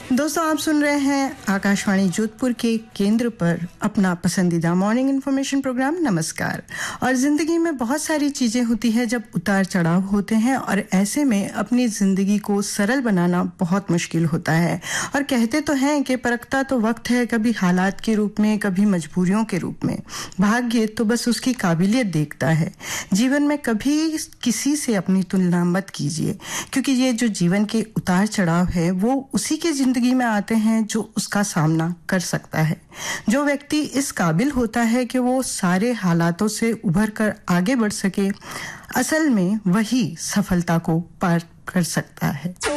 दोस्तों, आप सुन रहे हैं आकाशवाणी जोधपुर के केंद्र पर अपना पसंदीदा मॉर्निंग इन्फॉर्मेशन प्रोग्राम नमस्कार। और जिंदगी में बहुत सारी चीजें होती है जब उतार चढ़ाव होते हैं, और ऐसे में अपनी जिंदगी को सरल बनाना बहुत मुश्किल होता है। और कहते तो हैं कि परखता तो वक्त है, कभी हालात के रूप में, कभी मजबूरियों के रूप में। भाग्य तो बस उसकी काबिलियत देखता है। जीवन में कभी किसी से अपनी तुलना मत कीजिए, क्योंकि ये जो जीवन के उतार चढ़ाव है वो उसी के जिंदगी में आते हैं जो उसका सामना कर सकता है। जो व्यक्ति इस काबिल होता है कि वो सारे हालातों से उभर कर आगे बढ़ सके, असल में वही सफलता को पार कर सकता है।